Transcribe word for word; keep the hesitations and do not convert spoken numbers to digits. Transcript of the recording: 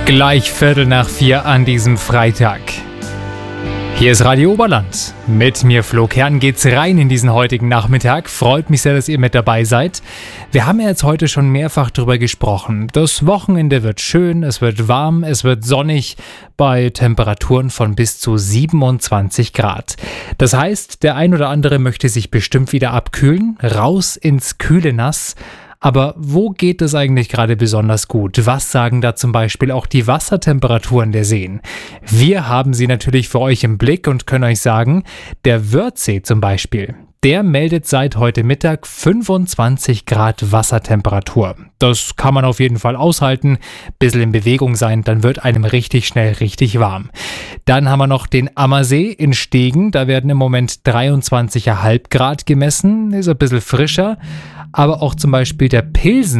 Gleich Viertel nach vier an diesem Freitag. Hier ist Radio Oberland. Mit mir, Flo Kern, geht's rein in diesen heutigen Nachmittag. Freut mich sehr, dass ihr mit dabei seid. Wir haben ja jetzt heute schon mehrfach drüber gesprochen. Das Wochenende wird schön, es wird warm, es wird sonnig bei Temperaturen von bis zu siebenundzwanzig Grad. Das heißt, der ein oder andere möchte sich bestimmt wieder abkühlen, raus ins kühle Nass. Aber wo geht es eigentlich gerade besonders gut? Was sagen da zum Beispiel auch die Wassertemperaturen der Seen? Wir haben sie natürlich für euch im Blick und können euch sagen, der Wörthsee zum Beispiel, der meldet seit heute Mittag fünfundzwanzig Grad Wassertemperatur. Das kann man auf jeden Fall aushalten, bisschen in Bewegung sein, dann wird einem richtig schnell richtig warm. Dann haben wir noch den Ammersee in Stegen, da werden im Moment dreiundzwanzig Komma fünf Grad gemessen, ist ein bisschen frischer. Aber auch zum Beispiel der Pilsen